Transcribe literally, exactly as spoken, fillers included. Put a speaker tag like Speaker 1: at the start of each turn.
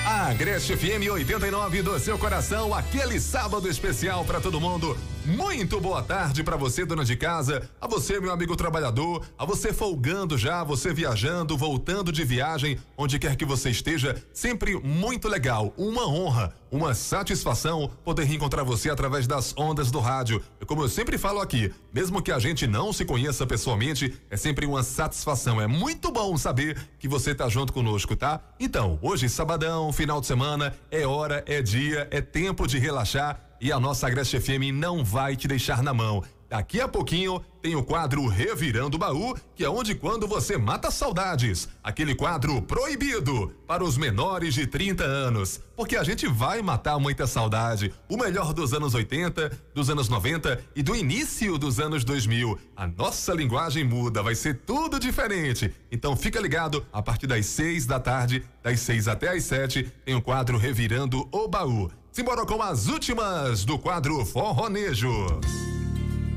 Speaker 1: A Agreste F M oitenta e nove do seu coração, aquele sábado especial para todo mundo. Muito boa tarde para você, dona de casa, a você, meu amigo trabalhador, a você folgando já, você viajando, voltando de viagem, onde quer que você esteja, sempre muito legal, uma honra, uma satisfação poder reencontrar você através das ondas do rádio. E como eu sempre falo aqui, mesmo que a gente não se conheça pessoalmente, é sempre uma satisfação, é muito bom saber que você tá junto conosco, tá? Então, hoje sabadão, final de semana, é hora, é dia, é tempo de relaxar. E a nossa Agreste F M não vai te deixar na mão. Daqui a pouquinho tem o quadro Revirando o Baú, que é onde quando você mata saudades. Aquele quadro proibido para os menores de trinta anos. Porque a gente vai matar muita saudade. O melhor dos anos oitenta, dos anos noventa e do início dos anos dois mil. A nossa linguagem muda, vai ser tudo diferente. Então fica ligado, a partir das seis da tarde, das seis até as sete, tem o quadro Revirando o Baú. Simbora com as últimas do quadro Forronejo.